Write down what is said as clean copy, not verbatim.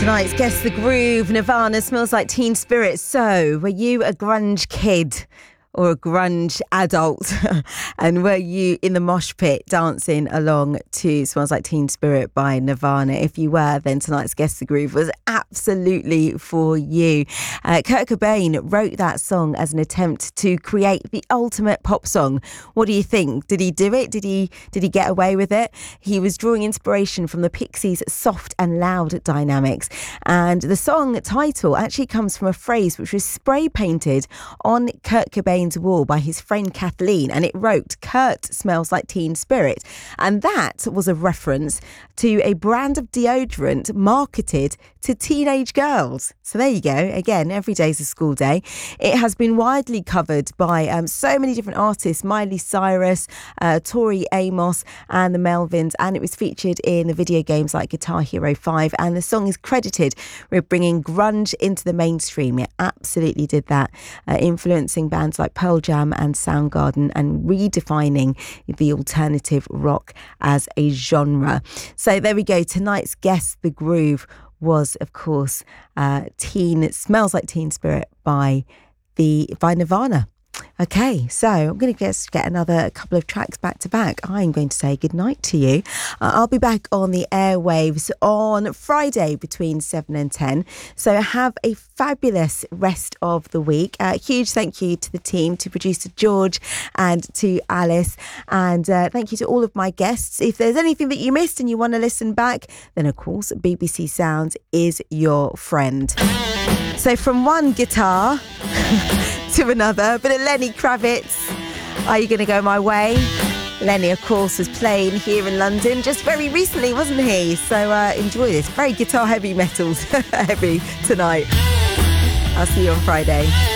Tonight's Guess the Groove, Nirvana, Smells Like Teen Spirit. So, were you a grunge kid or a grunge adult? And were you in the mosh pit dancing along to Smells Like Teen Spirit by Nirvana? If you were, then tonight's Guess the Groove was absolutely for you. Kurt Cobain wrote that song as an attempt to create the ultimate pop song. What do you think? Did he do it? Did he get away with it? He was drawing inspiration from the Pixies' soft and loud dynamics. And the song title actually comes from a phrase which was spray painted on Kurt Cobain's wall by his friend Kathleen, and it wrote, "Kurt smells like teen spirit." And that was a reference to a brand of deodorant marketed to teenage girls. So there you go. Again, every day's a school day. It has been widely covered by so many different artists: Miley Cyrus, Tori Amos and the Melvins, and it was featured in the video games like Guitar Hero 5, and the song is credited with bringing grunge into the mainstream. It absolutely did that, influencing bands like Pearl Jam and Soundgarden and redefining the alternative rock as a genre. So there we go. Tonight's Guess the Groove was, of course, Smells Like Teen Spirit by Nirvana. Okay, so I'm going to get another couple of tracks back to back. I'm going to say goodnight to you. I'll be back on the airwaves on Friday between 7 and 10. So have a fabulous rest of the week. Huge thank you to the team, to producer George and to Alice. And thank you to all of my guests. If there's anything that you missed and you want to listen back, then of course BBC Sounds is your friend. So from one guitar to another, a bit of Lenny Kravitz. Are You Gonna Go My Way? Lenny, of course, was playing here in London just very recently, wasn't he? So enjoy this. Very guitar heavy metals heavy tonight. I'll see you on Friday.